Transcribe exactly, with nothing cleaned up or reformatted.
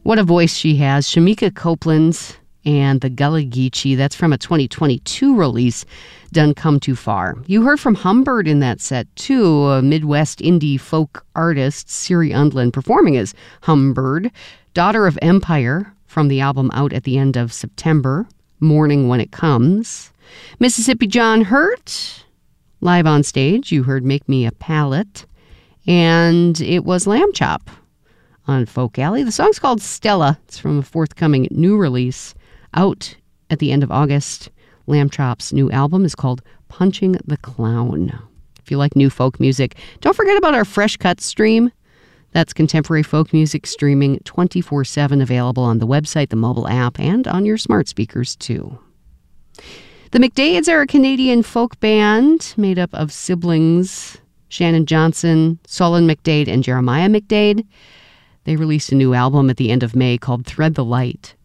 What a voice she has. Shamika Copeland and the Gullah Geechee. That's from a twenty twenty-two release, Done Come Too Far. You heard from Humbird in that set, too, a Midwest indie folk artist, Siri Undlin, performing as Humbird. Daughter of Empire, from the album out at the end of September, Morning When It Comes. Mississippi John Hurt, live on stage. You heard Make Me a Palette. And it was Lamb Chop on Folk Alley. The song's called Stella. It's from a forthcoming new release out at the end of August. Lamb Chop's new album is called Punching the Clown. If you like new folk music, don't forget about our Fresh Cuts stream. That's contemporary folk music streaming twenty-four seven, available on the website, the mobile app, and on your smart speakers, too. The McDades are a Canadian folk band made up of siblings Shannon Johnson, Solon McDade, and Jeremiah McDade. They released a new album at the end of May called Thread the Light.